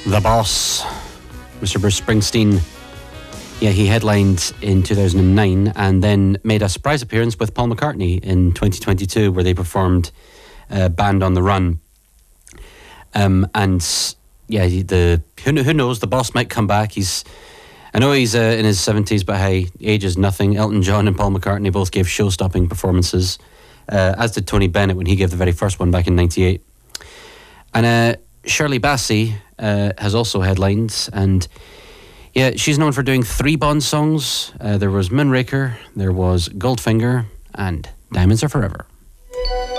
The Boss, Mr. Bruce Springsteen. Yeah, he headlined in 2009 and then made a surprise appearance with Paul McCartney in 2022 where they performed Band on the Run. And yeah, who knows, the Boss might come back. I know he's in his 70s, but hey, age is nothing. Elton John and Paul McCartney both gave show-stopping performances, as did Tony Bennett when he gave the very first one back in 98. And Shirley Bassey has also headlined, and yeah, she's known for doing 3 Bond songs. There was Moonraker, there was Goldfinger, and Diamonds Are Forever.